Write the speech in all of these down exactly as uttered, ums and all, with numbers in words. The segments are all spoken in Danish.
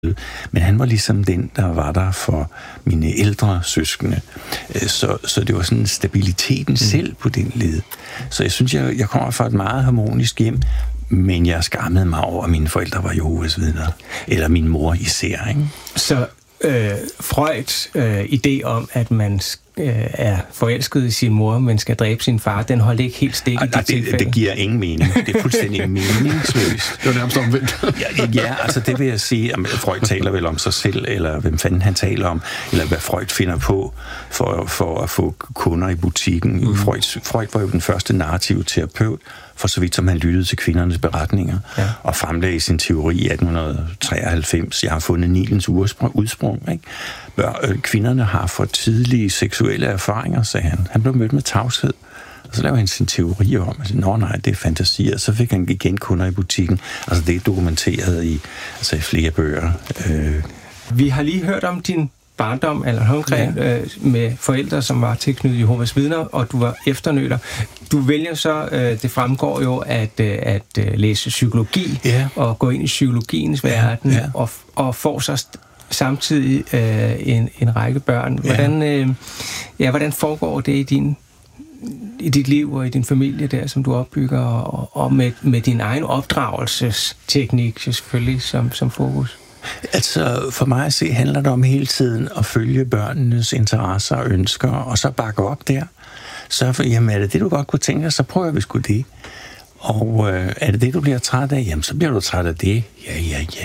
Men han var ligesom den, der var der for mine ældre søskende. Så, så det var sådan stabiliteten mm. selv på den led. Så jeg synes, jeg, jeg kommer fra et meget harmonisk hjem, men jeg skammede mig over, at mine forældre var Jehovas vidner. Eller min mor især, ikke? Så øh, Freuds øh, idé om, at man øh, er forelsket i sin mor, men skal dræbe sin far, den holdt ikke helt stik i det tilfælde. Det giver ingen mening. Det er fuldstændig meningsløst. Det var nærmest omvendt. ja, ja, altså det vil jeg sige, at Freud taler vel om sig selv, eller hvem fanden han taler om, eller hvad Freud finder på for, for at få kunder i butikken. Mm. Freud, Freud var jo den første narrative terapeut, for så vidt som han lyttede til kvindernes beretninger, ja. Og fremlagde sin teori i atten treoghalvfems. Jeg har fundet Nilens udsprung. Ikke? Kvinderne har for tidlige seksuelle erfaringer, sagde han. Han blev mødt med tavshed. Og så lavede han sin teori om, at nå nej, det er fantasier. Så fik han igen kunder i butikken. Altså det er dokumenteret i, altså i flere bøger. Øh. Vi har lige hørt om din barndom, Allan Holmgreen, ja. øh, med forældre, som var tilknyttet Jehovas vidner, og du var efternøler. Du vælger så, øh, det fremgår jo, at, øh, at øh, læse psykologi, ja. Og gå ind i psykologiens verden, ja. og, og får så samtidig øh, en, en række børn. Hvordan, øh, ja, hvordan foregår det i din i dit liv og i din familie der, som du opbygger, og, og med, med din egen opdragelsesteknik selvfølgelig som, som fokus? Altså, for mig at se, handler det om hele tiden at følge børnenes interesser og ønsker, og så bakke op der. Så for, jamen, er det det, du godt kunne tænke dig, så prøver vi sgu det. Og øh, er det det, du bliver træt af, jamen, så bliver du træt af det. Ja, ja, ja.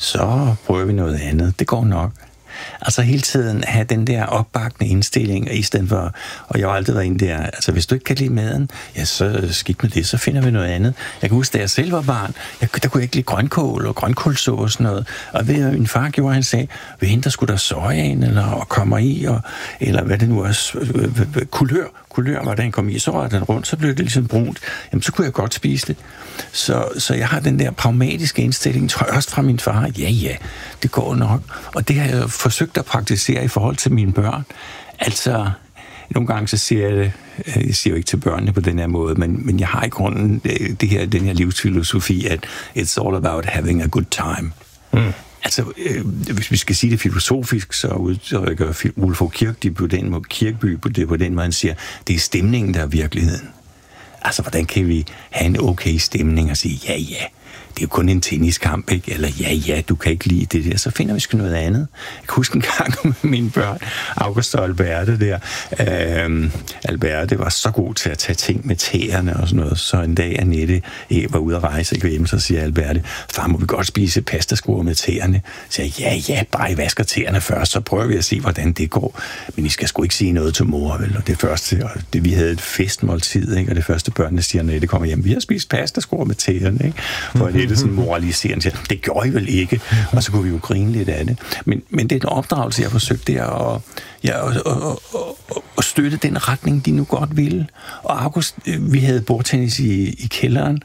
Så prøver vi noget andet. Det går nok. Altså hele tiden have den der opbakkende indstilling, i stedet for, og jeg har altid været inde der, altså hvis du ikke kan lide maden, ja, så skidt med det, så finder vi noget andet. Jeg kan huske, da jeg selv var barn, jeg, der kunne jeg ikke lide grønkål og grønkålsås og sådan noget, og ved at min far gjorde, han sagde, ved hende, der skulle der sojaen, eller og kommer i, og, eller hvad det nu også, kulør, kulør, hvordan den kom i, så rørte den rundt, så blev det ligesom brunt, jamen så kunne jeg godt spise det. Så, så jeg har den der pragmatiske indstilling, tror jeg også fra min far, ja, ja, det går nok, og det har jeg forsøgt at praktisere i forhold til mine børn. Altså, nogle gange så siger jeg det, jeg siger jo ikke til børnene på den her måde, men, men jeg har i grunden det her, den her livsfilosofi, at it's all about having a good time. Mm. Altså, øh, hvis vi skal sige det filosofisk, så udtrykker Ulf Kirkeby på den måde, Kirkeby på det på den måde, han siger, det er stemningen, der er virkeligheden. Altså, hvordan kan vi have en okay stemning og sige, ja, ja, det er jo kun en tenniskamp, ikke? Eller ja, ja, du kan ikke lide det der. Så finder vi sgu noget andet. Jeg kan huske en gang med mine børn, August og Alberte der. Øhm, Alberte var så god til at tage ting med tæerne og sådan noget. Så en dag, Annette var ude at rejse ikke hjemme, så siger Alberte, far, må vi godt spise pastaskruer med tæerne? Så jeg, ja, ja, bare I vasker tæerne først, så prøver vi at se, hvordan det går. Men I skal sgu ikke sige noget til mor, vel? Og det første, og det, vi havde et festmåltid, ikke? Og det første børnene siger, når det kommer hjem, vi har spist pastaskruer med tæerne, ikke? For det er sådan moraliserende, siger, det gjorde I vel ikke, og så kunne vi jo grine lidt af det. Men, men det er en opdragelse, jeg har forsøgt der at, ja, at, at, at, at støtte den retning, de nu godt ville. Og August, vi havde bordtennis i, i kælderen,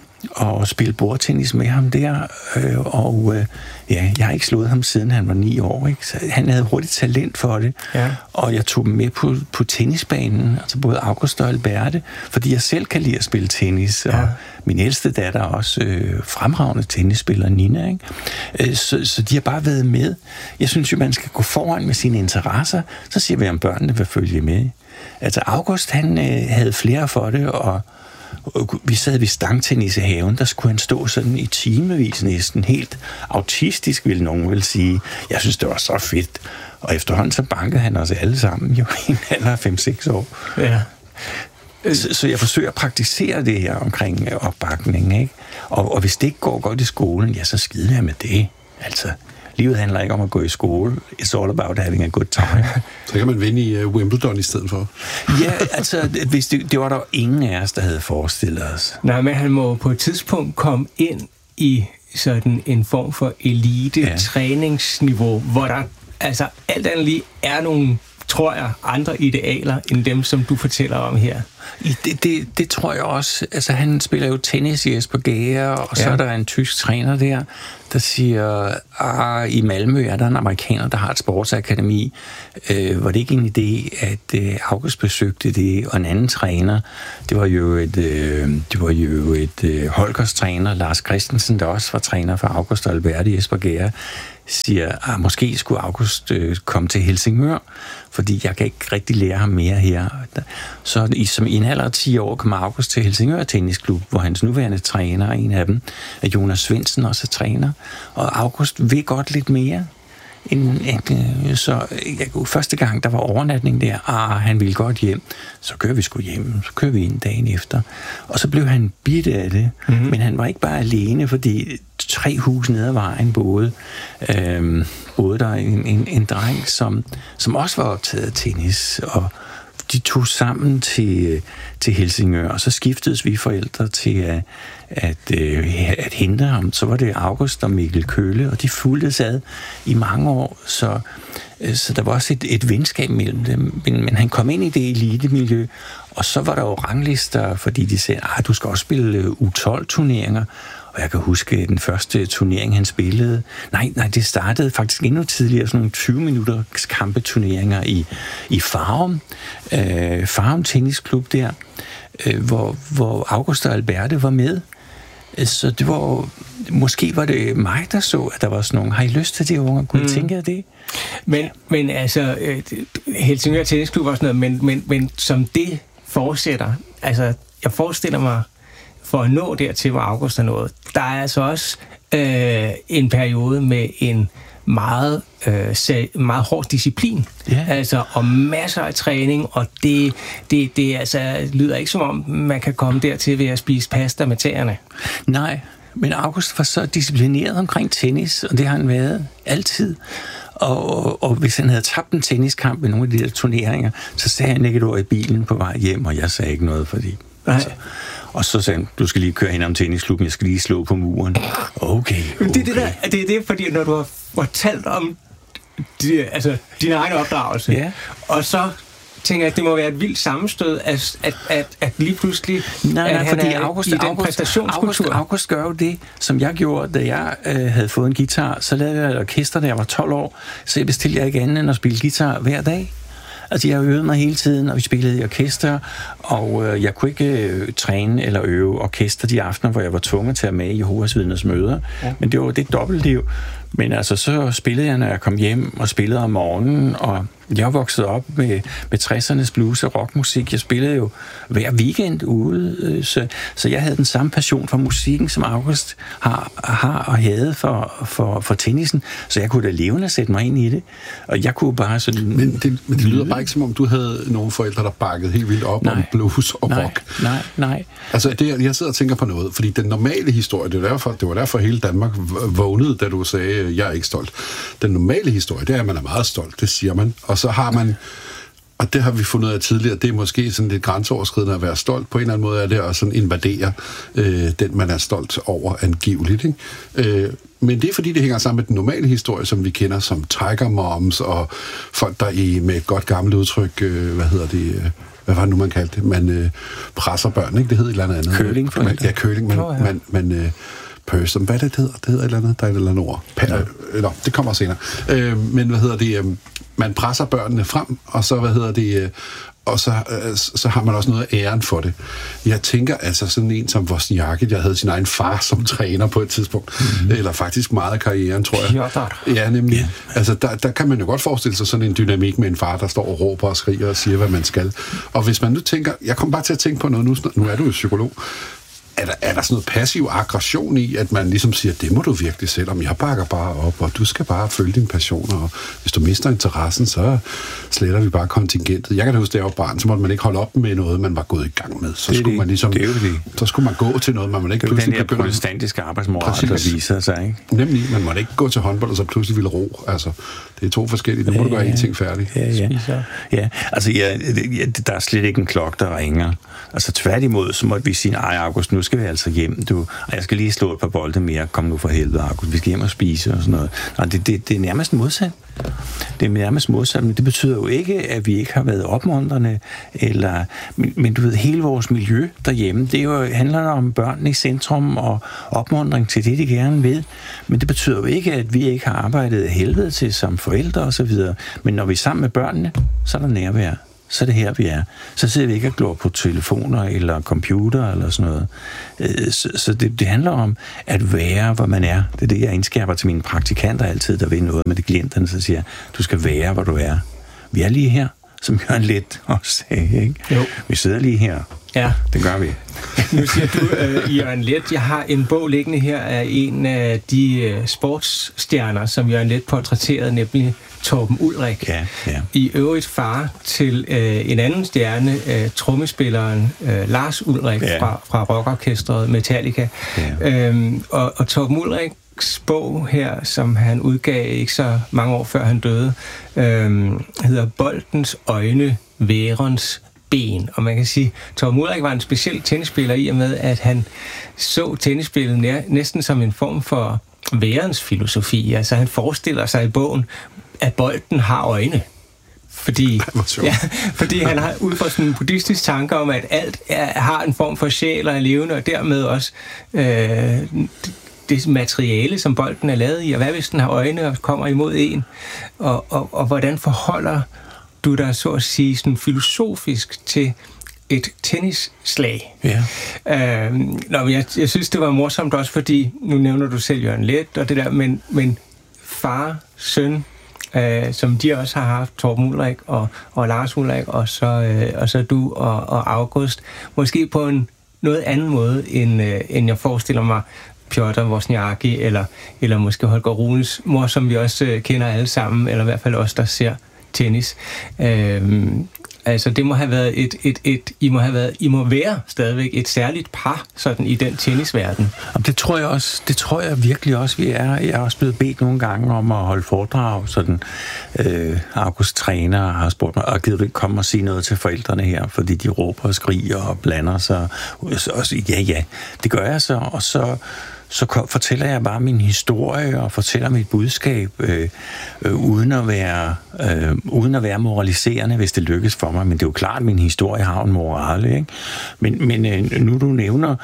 og spille bordtennis med ham der, øh, og øh, ja, jeg har ikke slået ham siden han var ni år, ikke? Så han havde hurtigt talent for det, ja. Og jeg tog dem med på, på tennisbanen, altså både August og Alberte, fordi jeg selv kan lide at spille tennis, ja. Og min ældste datter er også øh, fremragende tennisspiller, Nina, ikke? Øh, så, så de har bare været med. Jeg synes jo, man skal gå foran med sine interesser, så siger vi, om børnene vil følge med. Altså August, han øh, havde flere for det, og vi sad ved stangtennis i haven, der skulle han stå sådan i timevis næsten, helt autistisk, vil nogen vel sige. Jeg synes, det var så fedt. Og efterhånden så bankede han os alle sammen, jo i en alder af fem seks år. Ja. Så, så jeg forsøger at praktisere det her omkring opbakning, ikke? Og, og hvis det ikke går godt i skolen, ja, så skider jeg med det. Altså, livet handler ikke om at gå i skole. It's all about having a good time. Så kan man vinde i uh, Wimbledon i stedet for. Ja, altså, hvis det, det var der ingen af os, der havde forestillet os. Nej, men han må på et tidspunkt komme ind i sådan en form for elite-træningsniveau, ja. Hvor der altså alt andet lige er nogle, tror jeg, andre idealer end dem, som du fortæller om her. Det, det, det tror jeg også. Altså, han spiller jo tennis i Esbjerg, og så Ja. er der en tysk træner der, der siger, ah, i Malmø er der en amerikaner, der har et sportsakademi. Øh, var det ikke en idé, at øh, August besøgte det, og en anden træner, det var jo et, øh, det var jo et øh, Holgers træner, Lars Christensen, der også var træner for August og Albert i Esbjerg, siger, at måske skulle August øh, komme til Helsingør, fordi jeg kan ikke rigtig lære ham mere her. Så i, som i en alder af ti år kom August til Helsingør Tennisklub, hvor hans nuværende træner, en af dem, er Jonas Svendsen, også er træner. Og August vil godt lidt mere. En, en, så jeg, første gang, der var overnatning der, ah, han ville godt hjem, så kører vi sgu hjem, så kører vi ind dagen efter. Og så blev han bidt af det, mm-hmm. men han var ikke bare alene, fordi tre hus ned ad vejen boede, øhm, boede der en, en, en dreng, som, som også var optaget af tennis, og de tog sammen til, til Helsingør, og så skiftedes vi forældre til at, at, at hente ham. Så var det August og Mikkel Kølle, og de fulgtes ad i mange år, så, så der var også et, et venskab mellem dem. Men, men han kom ind i det elitemiljø, og så var der jo ranglister, fordi de sagde, at du skal også spille U tolv turneringer. Og jeg kan huske den første turnering, han spillede. Nej, nej, det startede faktisk endnu tidligere, sådan nogle tyve minutter kampeturneringer i, i Farum. Øh, Farum Tennisklub der, øh, hvor, hvor August og Alberte var med. Så det var, måske var det mig, der så, at der var sådan nogle, har I lyst til det, unge? Kunne I mm. tænke af det? Men, men altså, Helsingør Tennisklub og sådan noget, men, men, men som det fortsætter, altså, jeg forestiller mig, for at nå dertil, hvor August er nået, der er altså også øh, en periode med en meget, øh, meget hård disciplin. Yeah. Altså, og masser af træning, og det, det, det altså, lyder ikke som om, man kan komme dertil ved at spise pasta med tæerne. Nej, men August var så disciplineret omkring tennis, og det har han været altid. Og, og, og hvis han havde tabt en tenniskamp i nogle af de der turneringer, så sagde han ikke et ord i bilen på vej hjem, og jeg sagde ikke noget, fordi... Altså, og så sagde han, du skal lige køre hen om tennisklubben, jeg skal lige slå på muren. Okay, okay. Det er det, der, det er det, fordi når du har fortalt om de, altså, din egen opdragelse, ja. Og så tænker jeg, at det må være et vildt sammenstød, at, at, at, at lige pludselig nej, nej, at fordi han er August, i den August, præstationskultur. August, August gør jo det, som jeg gjorde, da jeg øh, havde fået en guitar. Så lavede jeg et orkester, da jeg var tolv år, så jeg bestilte jeg ikke andet end at spille guitar hver dag. Altså, jeg øvede mig hele tiden, og vi spillede i orkester, og øh, jeg kunne ikke øh, træne eller øve orkester de aftener, hvor jeg var tvunget til at med i Jehovas Vidners møder. Ja. Men det var det dobbeltliv. Men altså, så spillede jeg, når jeg kom hjem, og spillede om morgenen, og jeg voksede op med, med tressernes blues og rockmusik. Jeg spillede jo hver weekend ude, så, så jeg havde den samme passion for musikken, som August har, har og havde for, for, for tennisen, så jeg kunne da levende sætte mig ind i det, og jeg kunne bare sådan... Men det, men det lyder bare ikke, som om du havde nogle forældre, der bakkede helt vildt op nej, om blues og nej, rock. Nej, nej. Altså, det, jeg sidder og tænker på noget, fordi den normale historie, det var derfor, det var derfor hele Danmark vågnede, da du sagde, jeg er ikke stolt. Den normale historie, det er, at man er meget stolt, det siger man, og så har man, og det har vi fundet ud af tidligere, det er måske sådan lidt grænseoverskridende at være stolt. På en eller anden måde er det at sådan invadere øh, den, man er stolt over angiveligt. Ikke? Øh, men det er fordi, det hænger sammen med den normale historie, som vi kender som Tiger Moms og folk, der i med et godt gammelt udtryk, øh, hvad hedder det, øh, hvad var det nu, man kaldte det? Man øh, presser børn, ikke? Det hedder et eller andet. Curling, for man, ja, curling. Man, oh, ja. man, man øh, person, hvad det hedder? Det hedder et eller andet, der er et eller andet ord. Pa- ja. Eller, det kommer senere. Øh, men hvad hedder det? Øh, man presser børnene frem, og så, hvad hedder det, øh, og så, øh, så har man også noget af æren for det. Jeg tænker altså sådan en som Wozniacki, jeg havde sin egen far som træner på et tidspunkt, mm-hmm. eller faktisk meget af karrieren, tror jeg. Ja, ja nemlig. Yeah. Altså, der, der kan man jo godt forestille sig sådan en dynamik med en far, der står og råber og skriger og siger, hvad man skal. Og hvis man nu tænker, jeg kom bare til at tænke på noget, nu, nu er du jo psykolog, Er der, er der sådan noget passiv aggression i, at man ligesom siger, det må du virkelig selv om, jeg bakker bare op, og du skal bare følge dine passioner, og hvis du mister interessen, så sletter vi bare kontingentet. Jeg kan da huske, da jeg var barn, så måtte man ikke holde op med noget, man var gået i gang med. Så skulle det, man ligesom, det er jo det. Så skulle man gå til noget, man ikke det pludselig begynder. Det er den der protestantiske arbejdsmoral, præcis. Der viser sig, ikke? Nemlig, man måtte ikke gå til håndbold, og så pludselig ville ro. Altså, det er to forskellige. Nu må ja, du gøre en ting færdig. Ja, ja. ja. Altså, ja, der er slet ikke en klokke, der ringer. Altså, tværtimod, så måtte vi sige, ej, August, nu, skal vi altså hjem, du, og jeg skal lige slå et par bolde mere, kom nu for helvede, August, vi skal hjem og spise og sådan noget. Nej, det, det, det er nærmest modsat. Det er nærmest modsat, men det betyder jo ikke, at vi ikke har været opmuntrende, eller, men, men du ved, hele vores miljø derhjemme, det er jo, handler om børnene i centrum og opmuntring til det, de gerne vil, men det betyder jo ikke, at vi ikke har arbejdet af helvede til som forældre og så videre, men når vi er sammen med børnene, så er der nærvær. Så er det her, vi er. Så sidder vi ikke og glor på telefoner eller computer eller sådan noget. Så, så det, det handler om at være, hvor man er. Det er det, jeg indskærper til mine praktikanter altid, der ved noget med det klienterne, så siger du skal være, hvor du er. Vi er lige her, som Jørgen Leth også sagde, ikke? Jo. Vi sidder lige her. Ja. Det gør vi. Nu siger du, uh, Jørgen Leth, jeg har en bog liggende her af en af de uh, sportsstjerner, som Jørgen Leth portrætterede, nemlig Torben Ulrik. Ja, ja. I øvrigt far til uh, en anden stjerne, uh, trommespilleren uh, Lars Ulrik ja. fra, fra rockorkestret Metallica. Ja. Um, og, og Torben Ulriks bog her, som han udgav ikke så mange år før han døde, um, hedder Boldens øjne, værens ben. Og man kan sige, at Torben Ulrik var en speciel tennisspiller i og med, at han så tennisspillet nær, næsten som en form for værens filosofi. Altså han forestiller sig i bogen, at bolden har øjne. Fordi, ja, fordi han har ud fra sådan en buddhistisk tanke om, at alt er, har en form for sjæl og er levende, og dermed også øh, det materiale, som bolden er lavet i, og hvad hvis den har øjne og kommer imod en, og, og, og hvordan forholder du der så at sige sådan filosofisk til et tennisslag. Ja. Øhm, nå, jeg, jeg synes, det var morsomt også, fordi nu nævner du selv Jørgen Leth og det der, men, men far, søn, øh, som de også har haft, Torben Ulrik og, og Lars Ulrik, og så, øh, og så du og, og August, måske på en noget anden måde, end, øh, end jeg forestiller mig, Piotr Wozniacki, eller, eller måske Holger Runes mor, som vi også øh, kender alle sammen, eller i hvert fald os, der ser tennis. Øhm, altså det må have været et, et, et I må have været I må være stadigvæk et særligt par sådan i den tennisverden. Det tror jeg også, det tror jeg virkelig også vi er. Jeg er også blevet bedt nogle gange om at holde foredrag, sådan øh, August træner har spurgt mig, og givet vil komme og sige noget til forældrene her, fordi de råber og skriger og blander sig. Og så, ja ja, det gør jeg så, og så så fortæller jeg bare min historie og fortæller mit budskab øh, øh, uden at være øh, uden at være moraliserende, hvis det lykkes for mig. Men det er jo klart, at min historie har en moral, ikke? Men, men øh, nu du nævner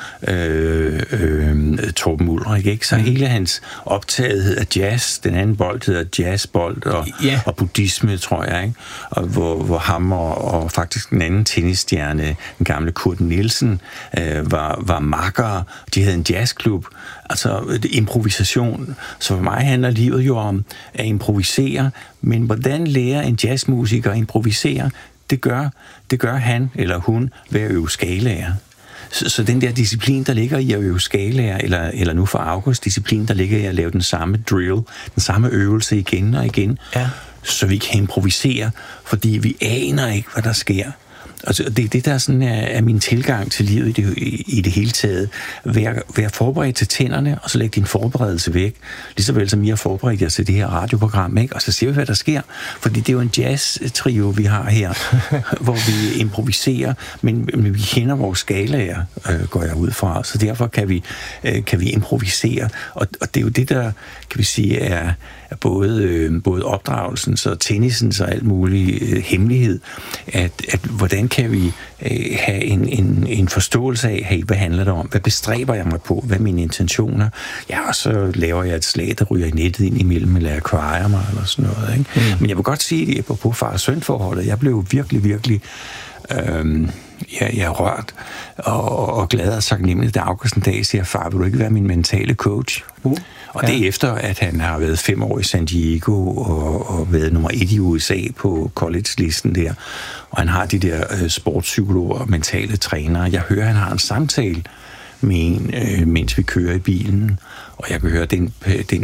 øh, øh, Torben Ulrik, ikke? Så mm. hele hans optagethed af jazz, den anden bold hedder jazzbold og, yeah. og buddhisme, tror jeg, ikke? Og hvor, hvor ham og, og faktisk den anden tennisstjerne, den gamle Kurt Nielsen, øh, var, var makkere. De havde en jazzklub. Altså improvisation. Så for mig handler livet jo om at improvisere, men hvordan lærer en jazzmusiker at improvisere? Det gør, det gør han eller hun ved at øve skalaer. Så, så den der disciplin, der ligger i at øve skalaer, eller, eller nu for August, disciplin, der ligger i at lave den samme drill, den samme øvelse igen og igen, ja. Så vi kan improvisere, fordi vi aner ikke, hvad der sker. Altså, det er det, der sådan er, er min tilgang til livet i det, i, i det hele taget. Vær, vær forberedt til tænderne, og så læg din forberedelse væk. Ligeså vel som I har forberedt jer til det her radioprogram, ikke? Og så ser vi, hvad der sker. Fordi det er jo en jazz-trio, vi har her, hvor vi improviserer, men, men vi kender vores skalaer, øh, går jeg ud fra. Så derfor kan vi, øh, kan vi improvisere. Og, og det er jo det, der, kan vi sige, er, er både, øh, både opdragelsens og tennisens og alt muligt øh, hemmelighed, at, at hvordan kan vi øh, have en, en, en forståelse af, hey, hvad handler det om? Hvad bestræber jeg mig på? Hvad er mine intentioner? Ja, og så laver jeg et slag, der ryger i nettet ind imellem, eller jeg kvarer mig, eller sådan noget, ikke? Mm. Men jeg vil godt sige det på far- og søn-forholdet. Jeg blev virkelig, virkelig øh, jeg, jeg er rørt og, og glad og taknemmelig, da August en dag siger, far, vil du ikke være min mentale coach? Uh. Og det er ja. efter, at han har været fem år i San Diego og, og været nummer et i U S A på college-listen der. Og han har de der øh, sportspsykologer og mentale trænere. Jeg hører, han har en samtale med en, øh, mens vi kører i bilen. Og jeg kan høre, den, den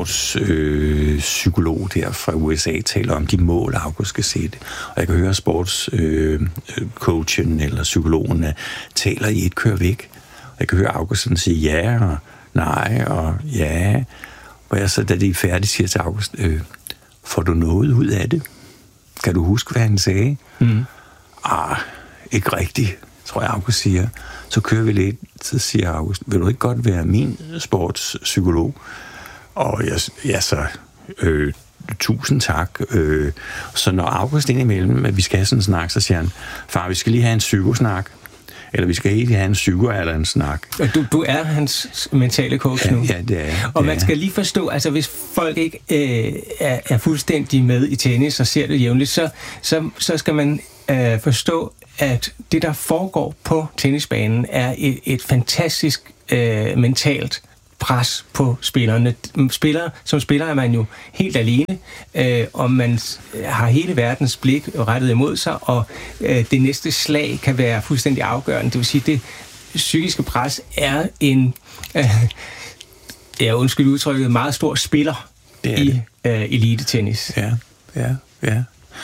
sportspsykolog øh, der fra U S A taler om de mål, August skal sætte. Og jeg kan høre, sportscoachen øh, eller psykologen taler i et kør væk. Og jeg kan høre August sige ja og nej og ja. Og jeg så, da det er færdigt, siger til August, øh, får du noget ud af det? Kan du huske, hvad han sagde? Mm. Ah, ikke rigtigt, tror jeg, August siger. Så kører vi lidt, så siger August, vil du ikke godt være min sportspsykolog? Og jeg, ja, så... Øh, tusind tak. Øh, så når August indimellem, at vi skal have sådan en snak, så siger han, far, vi skal lige have en psykosnak. Eller vi skal ikke have en psyko eller en snak. Du, du er hans mentale coach ja, nu. Ja, det er det Og man er. skal lige forstå, altså hvis folk ikke øh, er, er fuldstændig med i tennis og ser det jævnligt, så, så, så skal man øh, forstå, at det, der foregår på tennisbanen, er et, et fantastisk øh, mentalt pres på spillerne. Spillere, som spiller er man jo helt alene, øh, og man har hele verdens blik rettet imod sig, og øh, det næste slag kan være fuldstændig afgørende. Det vil sige, det psykiske pres er en, øh, ja, undskyld udtrykket, meget stor spiller i øh, elite-tennis. Ja, ja, ja.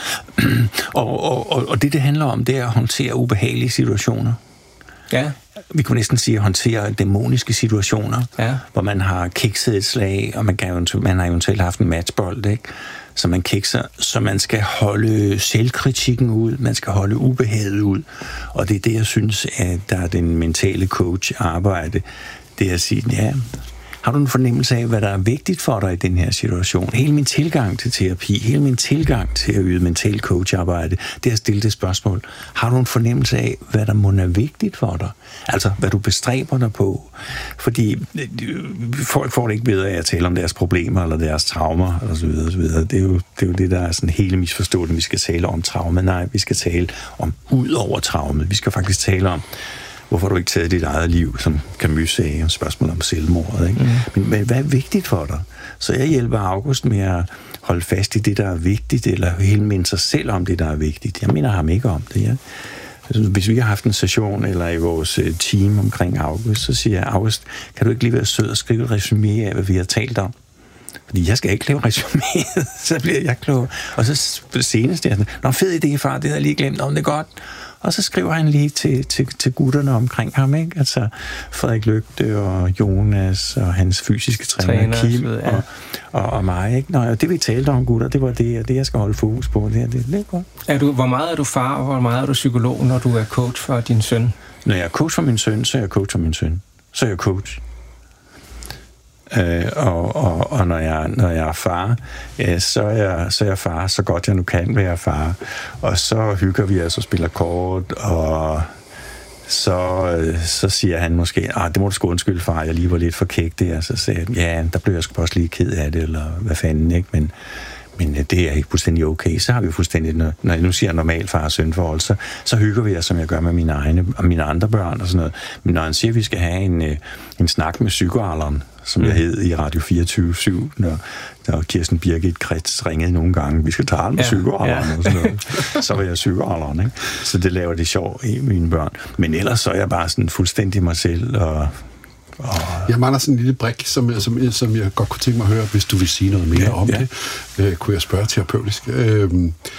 og, og, og, og det, det handler om, det er at håndtere ubehagelige situationer. Ja. Vi kunne næsten sige at håndtere dæmoniske situationer, ja. hvor man har kikset et slag, og man, kan jo, man har eventuelt haft en matchbold, ikke? Så man kikser, så man skal holde selvkritikken ud, man skal holde ubehaget ud, og det er det, jeg synes, at der er den mentale coach arbejde, det er at sige, ja, har du en fornemmelse af, hvad der er vigtigt for dig i den her situation? Hele min tilgang til terapi, hele min tilgang til at yde mental coacharbejde, det er at stille det spørgsmål. Har du en fornemmelse af, hvad der må være vigtigt for dig? Altså, hvad du bestræber dig på? Fordi folk får det ikke bedre af at tale om deres problemer eller deres traumer og så videre, og så videre. Det er jo det, er jo det der er sådan hele misforstående. Vi skal tale om traume. Nej, vi skal tale om ud over traumet. Vi skal faktisk tale om, hvorfor har du ikke taget dit eget liv, som Camus sagde, om spørgsmål om selvmordet, ikke? Mm. Men, men hvad er vigtigt for dig? Så jeg hjælper August med at holde fast i det, der er vigtigt, eller helt minde sig selv om det, der er vigtigt. Jeg minder ham ikke om det, ja. Hvis vi har haft en session eller i vores team omkring August, så siger jeg, August, kan du ikke lige være sød og skrive et resumé af, hvad vi har talt om? Fordi jeg skal ikke lave resuméet, så bliver jeg klog. Og så senest er jeg sådan, nå, fed idé, far, det havde jeg lige glemt, om det er godt. Og så skriver han lige til, til, til gutterne omkring ham, ikke? Altså Frederik Lygte og Jonas og hans fysiske træner, træner Kim ja. og, og, og mig, ikke? Nå, og det vi talte om, gutter, det var det, og det jeg skal holde fokus på. Det, det, det er godt. Er du, hvor meget er du far, og hvor meget er du psykolog, når du er coach for din søn? Når jeg er coach for min søn, så er jeg coach for min søn. Så er jeg coach. Øh, og, og, og når jeg, når jeg er far, ja, så, er jeg, så er jeg far, så godt jeg nu kan være far. Og så hygger vi os og spiller kort, og så, så siger han måske, ah, det må du sgu undskylde, far, jeg lige var lidt for kæk der. Så sagde jeg, ja, der blev jeg sgu også lige ked af det, eller hvad fanden, ikke? Men, men det er ikke fuldstændig okay. Så har vi fuldstændig, når jeg nu siger normal far og søn-forhold, så, så hygger vi os, som jeg gør med mine egne og mine andre børn og sådan noget. Men når han siger, at vi skal have en, en snak med psykoalderen, som mm. jeg hed i Radio fireogtyve syv, når, når Kirsten Birgit Krets ringede nogle gange, vi skal tale med ja, psykoalderen ja. og sådan noget. Så var jeg psykoalderen, ikke? Så det laver det sjovt i mine børn. Men ellers så er jeg bare sådan fuldstændig mig selv og Oh. Jeg mangler sådan en lille brik, som, som, som jeg godt kunne tænke mig at høre, hvis du vil sige noget mere ja, om ja. det. Øh, kunne jeg spørge terapeutisk. Øh,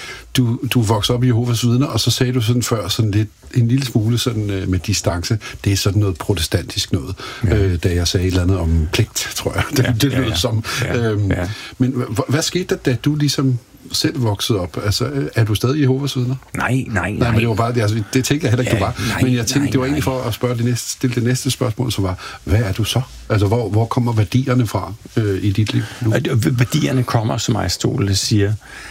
du, du voksede op i Jehovas vidner, og så sagde du sådan før, sådan lidt, en lille smule sådan, øh, med distance, det er sådan noget protestantisk noget, ja. øh, da jeg sagde et eller andet om pligt, tror jeg. Det, ja, det lød ja, ja. som. Ja, øhm, ja. Men h- hvad skete der, da du ligesom selv voksede op? Altså, er du stadig Jehovas vidner? Nej, nej, nej. Nej, men det var bare det. Altså, det tænkte jeg heller ikke, ja, du var. Nej, men jeg tænkte, nej, det var egentlig for at spørge det næste, stille det næste spørgsmål, som var, hvad er du så? Altså, hvor, hvor kommer værdierne fra øh, i dit liv nu? Værdierne kommer, som Aristotle siger,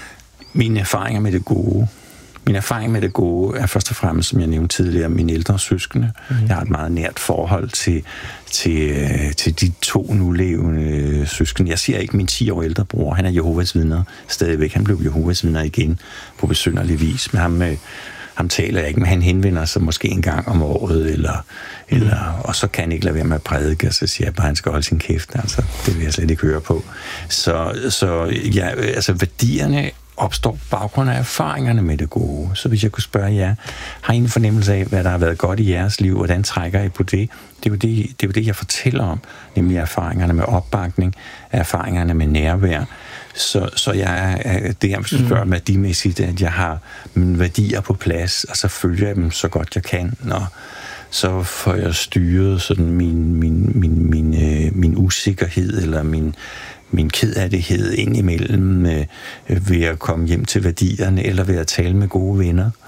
mine erfaringer med det gode. Min erfaring med det gode er først og fremmest, som jeg nævnte tidligere, mine ældre søskende. Mm. Jeg har et meget nært forhold til, til, til de to nulevende søskende. Jeg siger ikke min ti år ældre bror, han er Jehovas vidner stadigvæk. Han blev Jehovas vidner igen på besynderlig vis. Men ham, ham taler jeg ikke, men han henvender sig måske en gang om året, eller, mm. eller, og så kan han ikke lade være med at prædike, og så siger jeg bare, at han skal holde sin kæft. Altså, det vil jeg slet ikke høre på. Så, så ja, altså værdierne opstår baggrund af erfaringerne med det gode. Så hvis jeg kunne spørge jer, har I en fornemmelse af, hvad der har været godt i jeres liv, hvordan trækker I på det? Det er jo det, det, er jo det jeg fortæller om, nemlig erfaringerne med opbakning, erfaringerne med nærvær. Så, så jeg er det, jeg spørger mm. værdimæssigt, at jeg har mine værdier på plads, og så følger jeg dem så godt jeg kan, og så får jeg styret sådan min, min, min, min, øh, min usikkerhed, eller min min kedattighed indimellem øh, ved at komme hjem til værdierne, eller ved at tale med gode venner.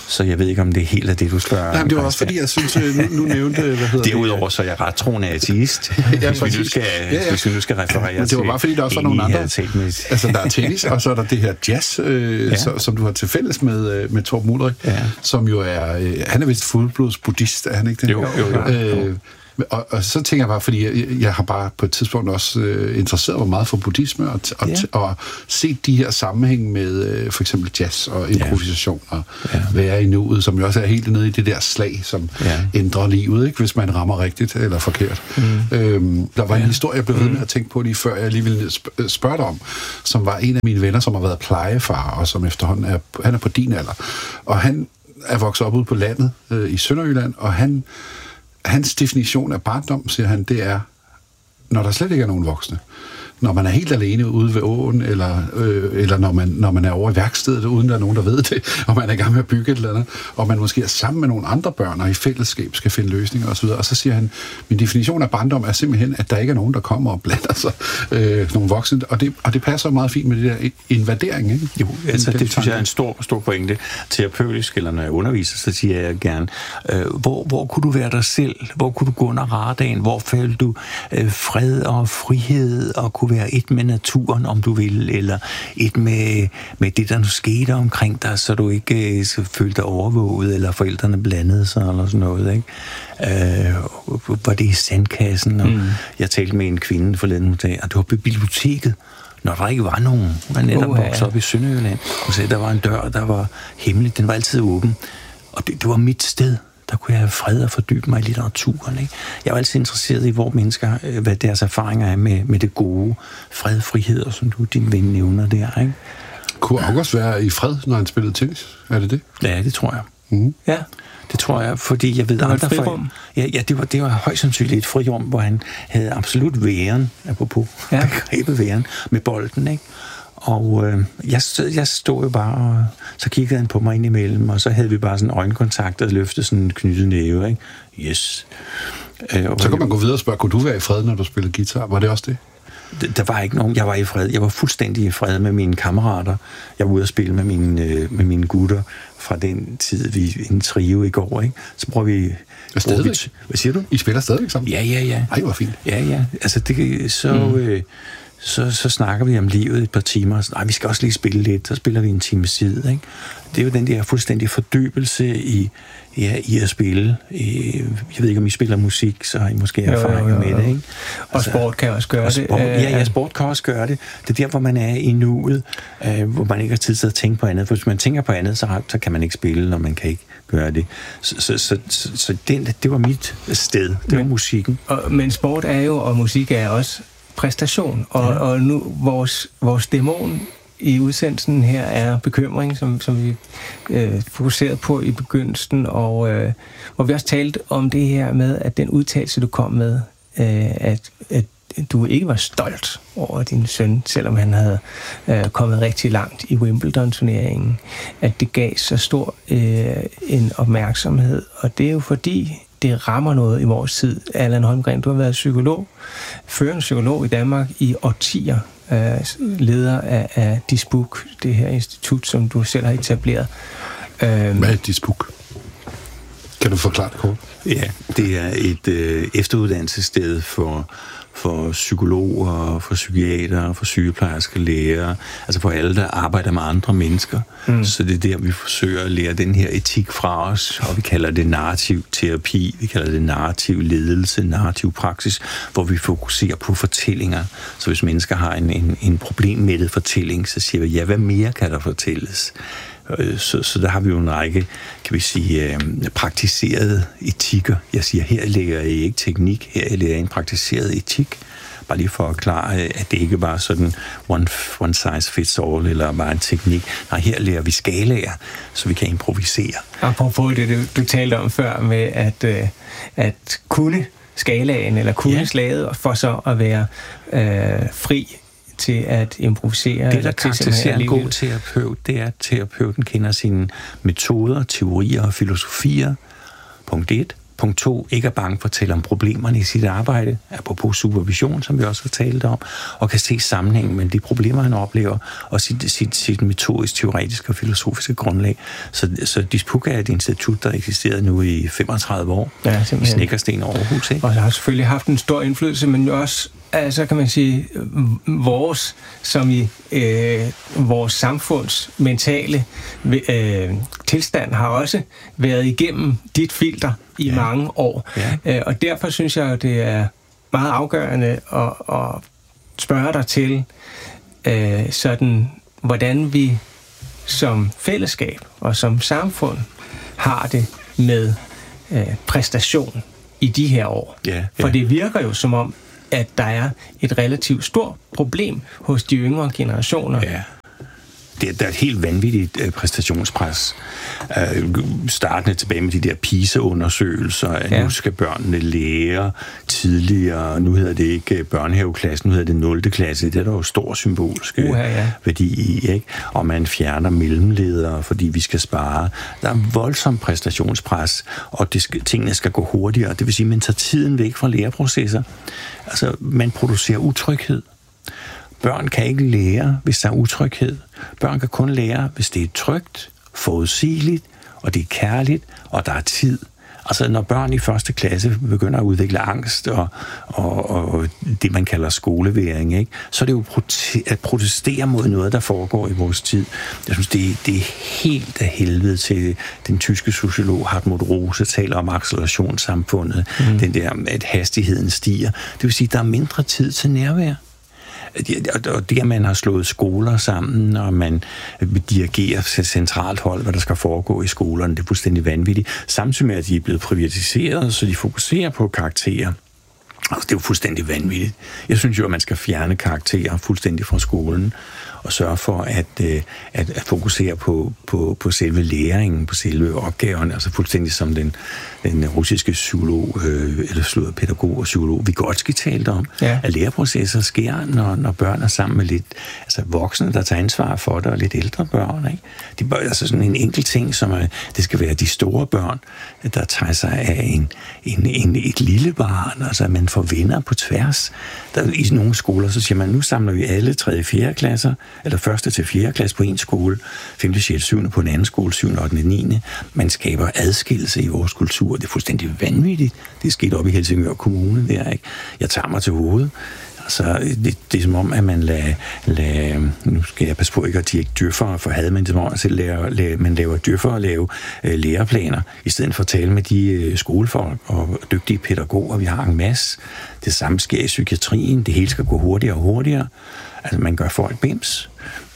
Så jeg ved ikke, om det er helt af det, du spørger. Nej, men det var også fordi, jeg synes, nu, nu nævnte, hvad hedder det? Derudover så er jeg ret troende ateist, ja, hvis, vi nu skal, ja, ja. hvis vi nu skal referere til. Men det var bare fordi, der også var nogle andre. Altså, der er tennis, og så er der det her jazz, øh, ja. så, som du har til fælles med, med Torben Ullrich, ja. som jo er, øh, han er vist fuldblods buddhist, er han ikke det? Jo, jo, jo. Øh, Og, og så tænker jeg bare, fordi jeg, jeg har bare på et tidspunkt også øh, interesseret mig meget for buddhisme, og, og, yeah. og set de her sammenhæng med øh, for eksempel jazz og improvisation, yeah. og yeah. være i nuet, som jo også er helt nede i det der slag, som yeah. ændrer livet, ikke, hvis man rammer rigtigt eller forkert. Mm. Øhm, der var en yeah. historie, jeg blev ved med at tænke på lige før, jeg lige ville spørge dig om, som var en af mine venner, som har været plejefar, og som efterhånden er, han er på din alder. Og han er vokset op ude på landet øh, i Sønderjylland, og han hans definition af barndom, siger han, det er, når der slet ikke er nogen voksne. Når man er helt alene ude ved åen, eller, øh, eller når, man, når man er over i værkstedet, uden der er nogen, der ved det, og man er i gang med at bygge et eller andet, og man måske er sammen med nogle andre børn, og i fællesskab skal finde løsninger osv. Og så siger han, min definition af barndom er simpelthen, at der ikke er nogen, der kommer og blander sig, øh, nogle voksne, og det, og det passer meget fint med det der invadering, ikke? Jo, altså det synes jeg er en stor, stor pointe. Terapeutisk, eller når jeg underviser, så siger jeg gerne, øh, hvor, hvor kunne du være dig selv? Hvor kunne du gå under radaren? Hvor følte du øh, fred og frihed, og kunne være et med naturen, om du vil, eller et med, med det, der nu skete omkring dig, så du ikke så følte dig overvåget, eller forældrene blandede sig, eller sådan noget, ikke? Øh, var det i sandkassen, og mm. jeg talte med en kvinde forleden dag, og det var på biblioteket, når der ikke var nogen. Man netop oh, voksede ja. op i Sønderjylland, og så der var en dør, der var hemmelig, den var altid åben, og det, det var mit sted. Der kunne jeg have fred og fordybe mig i litteraturen. Ikke? Jeg var altid interesseret i, hvor mennesker, hvad deres erfaringer er med, med det gode, fred, frihed, og som du, din ven, nævner der. Ikke? Kunne August være i fred, når han spillede tennis? Er det det? Ja, det tror jeg. Mm. Ja, det tror jeg, fordi jeg ved... Der var et frirum? Ja, ja det, var, det var højst sandsynligt et frirum, hvor han havde absolut væren, apropos ja. begrebet væren, med bolden, ikke? Og øh, jeg, stod, jeg stod jo bare, og så kiggede han på mig indimellem, og så havde vi bare sådan øjenkontakt og løftede sådan en knyttet næve, ikke? Yes. Øh, så kan man gå videre og spørge, kunne du være i fred, når du spillede guitar? Var det også det? Der var ikke nogen. Jeg var i fred. Jeg var fuldstændig i fred med mine kammerater. Jeg var ude at spille med mine, øh, med mine gutter fra den tid, vi en trio i går, ikke? Så bruger vi... Bruger vi Hvad siger du? I spiller stadigvæk sammen? Ja, ja, ja. Ej, hvor fint. Ja, ja. Altså, det, så... Mm. Øh, Så, så snakker vi om livet et par timer, og så, nej, vi skal også lige spille lidt, så spiller vi en time side, ikke? Det er jo den der fuldstændig fordybelse i, ja, i at spille. Jeg ved ikke, om I spiller musik, så har I måske erfaringer med det, ikke? Og altså, sport kan også gøre det. Sport, ja, ja, sport kan også gøre det. Det er der, hvor man er i nuet, øh, hvor man ikke har tid til at tænke på andet. For hvis man tænker på andet, så, så kan man ikke spille, og man kan ikke gøre det. Så, så, så, så, så den, det var mit sted. Det men, var musikken. Og, men sport er jo, og musik er også præstation, og, ja. og nu vores, vores dæmon i udsendelsen her er bekymring, som, som vi øh, fokuserede på i begyndelsen, og øh, hvor vi også talte om det her med, at den udtalelse, du kom med, øh, at, at du ikke var stolt over din søn, selvom han havde øh, kommet rigtig langt i Wimbledon-turneringen, at det gav så stor øh, en opmærksomhed, og det er jo fordi, det rammer noget i vores tid. Allan Holmgren, du har været psykolog, førende psykolog i Danmark i årtier, øh, leder af, af Disbook, det her institut, som du selv har etableret. Hvad er Disbook? Kan du forklare det kort? Ja, det er et øh, efteruddannelsessted for for psykologer, for psykiatere, for sygeplejersker, læger, altså for alle, der arbejder med andre mennesker. Mm. Så det er der, vi forsøger at lære den her etik fra os, og vi kalder det narrativ terapi, vi kalder det narrativ ledelse, narrativ praksis, hvor vi fokuserer på fortællinger. Så hvis mennesker har en, en, en problemmættet fortælling, så siger vi, ja, hvad mere kan der fortælles? Så, så der har vi jo en række, kan vi sige, øh, praktiserede etikker. Jeg siger, her lærer jeg ikke teknik, her lærer jeg en praktiseret etik. Bare lige for at klare, at det ikke bare sådan one, one size fits all, eller bare en teknik. Nej, her lærer vi skalaer, så vi kan improvisere. Apropos det, du, du talte om før med, at, øh, at kunne skalaen, eller kunne ja. slaget, for så at være øh, fri til at improvisere. Det, der karakteriserer en god terapeut, det er, at terapeuten kender sine metoder, teorier og filosofier. Punkt et. Punkt to, ikke er bange for at tale om problemerne i sit arbejde, apropos supervision, som vi også har talt om, og kan se sammenhængen mellem de problemer, han oplever, og sit, sit, sit metodisk, teoretiske og filosofiske grundlag. Så, så Dispuc er et institut, der eksisterer nu i femogtredive år, ja, i Snekkersten Aarhus. Ikke? Og har selvfølgelig haft en stor indflydelse, men også, altså kan man sige, vores, som i øh, vores samfunds mentale øh, tilstand, har også været igennem dit filter i ja. mange år. Ja. Øh, og derfor synes jeg, det er meget afgørende at, at spørge dig til, øh, sådan, hvordan vi som fællesskab og som samfund har det med øh, præstation i de her år. Ja, ja. For det virker jo som om, at der er et relativt stort problem hos de yngre generationer. Ja. Det, der er et helt vanvittigt øh, præstationspres. Øh, startende tilbage med de der PISA-undersøgelser, at ja. nu skal børnene lære tidligere, nu hedder det ikke børnehaveklassen, nu hedder det nul klasse, det er der jo stor symbolsk uh, ja. værdi i, ikke? Og man fjerner mellemledere, fordi vi skal spare. Der er voldsom præstationspres, og det skal, tingene skal gå hurtigere, det vil sige, at man tager tiden væk fra læreprocesser. Altså, man producerer utryghed. Børn kan ikke lære, hvis der er utryghed. Børn kan kun lære, hvis det er trygt, forudsigeligt, og det er kærligt, og der er tid. Altså, når børn i første klasse begynder at udvikle angst og, og, og det, man kalder skoleværing, ikke? Så er det jo prote- at protestere mod noget, der foregår i vores tid. Jeg synes, det, det er helt af helvede til den tyske sociolog Hartmut Rose taler om accelerationssamfundet. Mm. Den der, at hastigheden stiger. Det vil sige, at der er mindre tid til nærvær. Og det, at man har slået skoler sammen, og man dirigerer til centralt hold, hvad der skal foregå i skolerne, det er fuldstændig vanvittigt. Samtidig med, at de er blevet privatiseret, så de fokuserer på karakterer. Altså, det er jo fuldstændig vanvittigt. Jeg synes jo, at man skal fjerne karakterer fuldstændig fra skolen, og sørge for at, at, at fokusere på, på, på selve læringen, på selve opgaven, altså fuldstændig som den, den russiske psykolog, øh, eller slået pædagog og psykolog Vygotsky talte om, ja. at læreprocesser sker, når, når børn er sammen med lidt altså voksne, der tager ansvar for det, og lidt ældre børn. Ikke? Det er altså sådan en enkelt ting, som er, det skal være de store børn, der tager sig af en, en, en, et lille barn, altså at man får venner på tværs. Der, i nogle skoler, så siger man, nu samler vi alle tredje og fjerde klasser, eller første til fjerde klasse på en skole, femte, sjette, syvende på en anden skole, syvende, ottende, niende. Man skaber adskillelse i vores kultur. Det er fuldstændig vanvittigt. Det er sket op i Helsingør Kommune der, ikke? Jeg tager mig til hovedet. Altså, det, det er som om, at man lader, lader nu skal jeg passe på ikke at dirke djøffere, for havde man det, hvor man, laver, laver, man laver djøffere og laver øh, læreplaner, i stedet for at tale med de øh, skolefolk og dygtige pædagoger, vi har en masse. Det samme sker i psykiatrien, det hele skal gå hurtigere og hurtigere. Altså, man gør folk bims.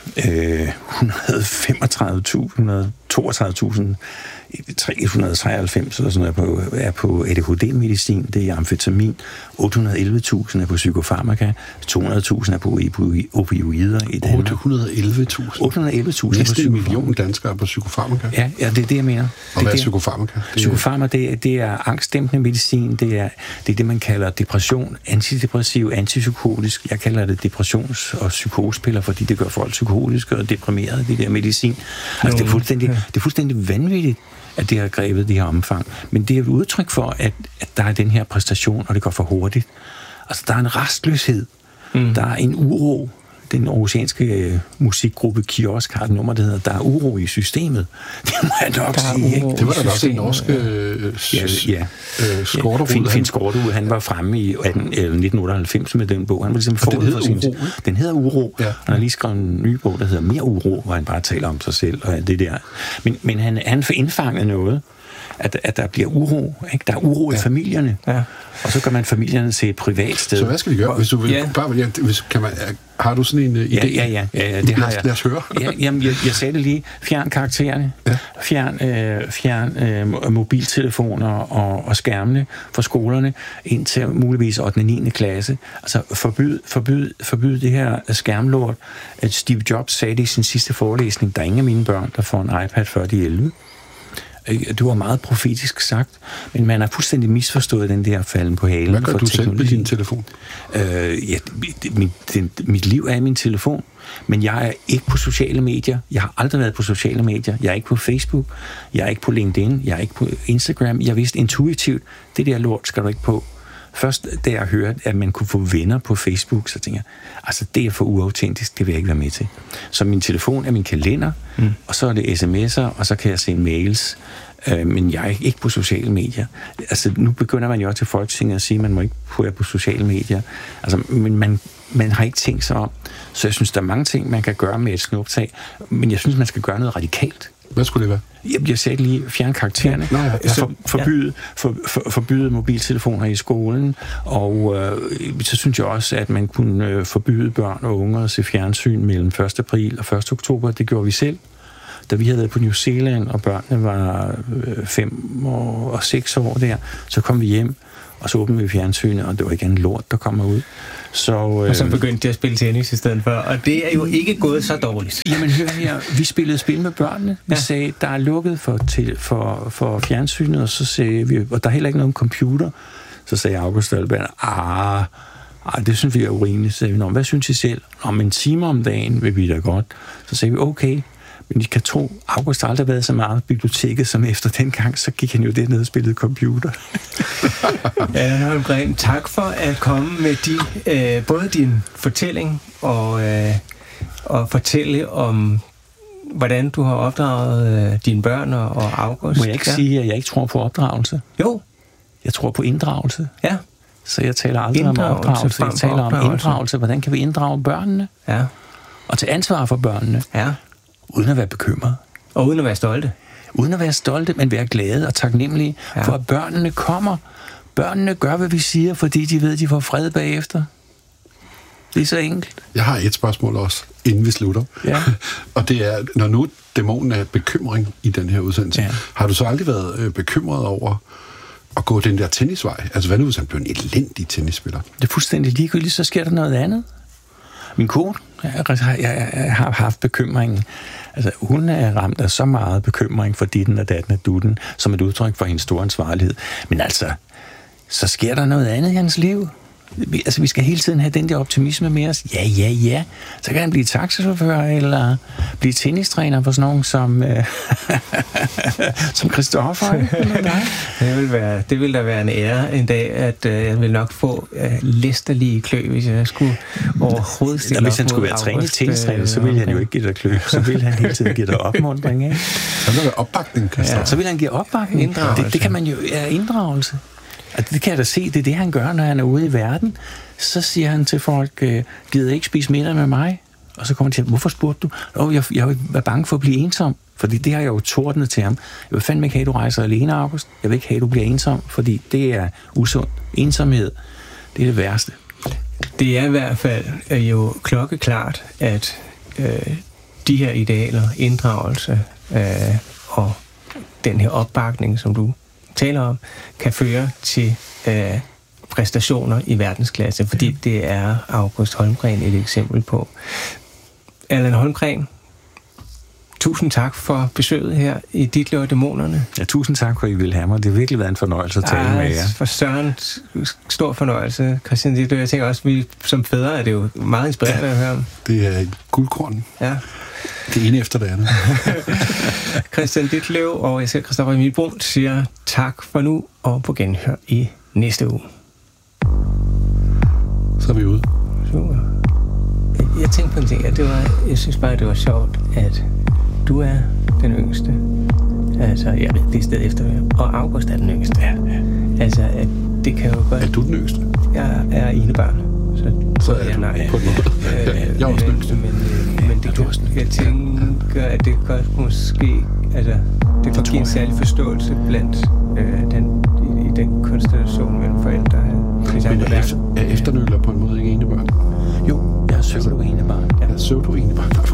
Øh, et hundrede og femogtredive tusind, et hundrede og toogtredive tusind, tre hundrede og treoghalvfems eller sådan noget er på, er på A D H D-medicin, det er amfetamin, otte hundrede og elleve tusind er på psykofarmaka, to hundrede tusind er på opioider i Danmark. otte hundrede og elleve tusind? otte hundrede og elleve tusind Næsten en million danskere er på psykofarmaka? Ja, ja, det er det, jeg mener. Og hvad er psykofarmaka? Psykofarmaka, det, det er angstdæmpende medicin, det er, det er det, man kalder depression, antidepressiv, antipsykotisk. Jeg kalder det depressions- og psykosepiller, fordi det gør folk psykotiske og deprimerede, det der medicin. Altså, det er fuldstændig, det er fuldstændig vanvittigt, at det har grebet det her omfang. Men det er et udtryk for, at, at der er den her præstation, og det går for hurtigt. Altså, der er en restløshed. Mm. Der er en uro. Den aarhusianske øh, musikgruppe Kiosk har et nummer, der hedder Der er uro i systemet. Det må jeg nok sige, ikke? Det var da også en norsk øh, ja, ja. øh, Skårderud. Finn, Finn Skårderud, han var fremme i atten, eller nitten otteoghalvfems med den bog. Han var ligesom forud for sin... Uro, den hedder Uro. Ja. Han har lige skrevet en ny bog, der hedder Mere Uro, hvor han bare taler om sig selv og alt det der. Men, men han, han får indfanget noget, at, at der bliver uro. Ikke? Der er uro ja. i familierne. Ja. Og så gør man familierne til et privat sted. Så hvad skal vi gøre? Hvis du vil, ja. bare, ja, hvis, kan man, har du sådan en uh, idé? Ja, ja, ja, ja, ja det har jeg. Lad os høre. ja, jamen, jeg, jeg sagde det lige. Fjern karaktererne. Ja. Fjern, øh, fjern øh, mobiltelefoner og, og skærmene fra skolerne indtil muligvis ottende og niende klasse. Altså forbyd, forbyd, forbyd det her skærmlort. At Steve Jobs sagde det i sin sidste forelæsning. Der er ingen af mine børn, der får en iPad før de elleve. Det var meget profetisk sagt, men man har fuldstændig misforstået den der falden på halen. Hvad gør for du selv med din telefon? Øh, ja, mit, det, mit liv er min telefon, men jeg er ikke på sociale medier. Jeg har aldrig været på sociale medier. Jeg er ikke på Facebook, jeg er ikke på LinkedIn, jeg er ikke på Instagram. Jeg vidste intuitivt, det der lort skal du ikke på. Først da jeg hørte, at man kunne få venner på Facebook, så tænkte jeg, altså det er for uautentisk, det vil jeg ikke være med til. Så min telefon er min kalender, mm. og så er det sms'er, og så kan jeg se mails, øh, men jeg er ikke på sociale medier. Altså nu begynder man jo også til Folketinget at sige, at man må ikke være på sociale medier. Altså, men man, man har ikke tænkt sig om. Så jeg synes, der er mange ting, man kan gøre med et snuptag, men jeg synes, man skal gøre noget radikalt. Hvad skulle det være? Jeg, jeg sagde lige fjerne karaktererne, ja, ja, ja. For, forbyde, for, for, forbyde mobiltelefoner i skolen, og øh, så synes jeg også, at man kunne øh, forbyde børn og unge at se fjernsyn mellem første april og første oktober. Det gjorde vi selv. Da vi havde været på New Zealand, og børnene var øh, fem og, og seks år der, så kom vi hjem, og så åbnede vi fjernsynet, og det var ikke en lort, der kom ud. Så, øh, og så begyndte de at spille tennis i stedet for, og det er jo ikke gået så dårligt. Jamen hør her, vi spillede spil med børnene. Vi ja. sagde, der er lukket for, til, for, for fjernsynet, og så sagde vi, og der er heller ikke nogen computer. Så sagde August Dahlberg, ah, ah, det synes vi er urimeligt. Så sagde vi, nå, hvad synes I selv? Om en time om dagen vil vi da godt. Så sagde vi, okay. Men I kan tro, August har aldrig været så meget i biblioteket, som efter den gang, så gik han jo dernede og spillede computer. Allan Holmgreen, tak for at komme med de, øh, både din fortælling og, øh, og fortælle om, hvordan du har opdraget øh, dine børn og, og August. Må jeg ikke ja. sige, at jeg ikke tror på opdragelse? Jo. Jeg tror på inddragelse. Ja. Så jeg taler aldrig om opdragelse, jeg taler om inddragelse. Hvordan kan vi inddrage børnene? Ja. Og tage ansvar for børnene. Ja. Uden at være bekymret. Og uden at være stolte. Uden at være stolte, men være glade og taknemmelige, ja. for at børnene kommer. Børnene gør, hvad vi siger, fordi de ved, at de får fred bagefter. Det er så enkelt. Jeg har et spørgsmål også, inden vi slutter. Ja. Og det er, når nu dæmonen er bekymring i den her udsendelse, ja. har du så aldrig været bekymret over at gå den der tennisvej? Altså, hvad nu, hvis han blev en elendig tennisspiller? Det er fuldstændig ligegyldigt, så sker der noget andet. Min kone, jeg, jeg, jeg har haft bekymringen. Altså, hun er ramt af så meget bekymring for ditten og datten og dutten, som et udtryk for hendes store ansvarlighed. Men altså, så sker der noget andet i hans liv. Vi, altså, vi skal hele tiden have den der optimisme med os. Ja, ja, ja. Så kan han blive taxachauffør, eller blive tennistræner for sådan nogen som, øh, som Christoffer. det, vil være, det vil da være en ære en dag, at øh, jeg vil nok få øh, læsterlige klø, hvis jeg skulle overhovedet stille op. Hvis han skulle være trænet tennistræner, så ville han jo ikke give dig klø. Så ville han hele tiden give dig opmuntring. Ikke? Så vil der opbakning, Christoffer. Ja. Så vil han give opbakning. Det, det kan man jo, ja, inddragelse. Og det kan jeg da se, det er det, han gør, når han er ude i verden. Så siger han til folk, gider ikke spise middag med mig? Og så kommer han til, hvorfor spurgte du? Åh, jeg, jeg var bange for at blive ensom, fordi det har jeg jo tordnet til ham. Jeg vil fandme ikke have, at du rejser alene, August. Jeg vil ikke have, at du bliver ensom, fordi det er usundt. Ensomhed, det er det værste. Det er i hvert fald jo klokkeklart, at øh, de her idealer, inddragelse øh, og den her opbakning, som du taler om, kan føre til øh, præstationer i verdensklasse, fordi ja. det er August Holmgreen et eksempel på. Allan Holmgreen, tusind tak for besøget her i Ditlev og Dæmonerne. Ja, tusind tak for, at I ville have mig. Det har virkelig været en fornøjelse at tale ja, med jer. For Søren, stor fornøjelse. Christian Ditlev, jeg tænker også, at vi som fædre er det jo meget inspirerende ja, at høre om. Det er guldkorn. Ja. Det ene efter det andet. Christian Ditlev og jeg selv, Christoffer Emil Bruun, siger tak for nu, og på genhør i næste uge. Så er vi ude. Super. Jeg, jeg tænkte på en ting, at det var, jeg synes bare, det var sjovt, at du er den yngste. Altså, jeg ved, det er stedet efter, og August er den yngste. Ja, ja. Altså, at det kan jo godt... Er du den yngste? Jeg er enebarn. Så, så er jeg, du nej, på den måde. Ja, jeg er også den yngste. Men, men det kan, jeg tænker, at det godt måske... Altså, det kan give en særlig forståelse blandt øh, den, i, i den konstellation mellem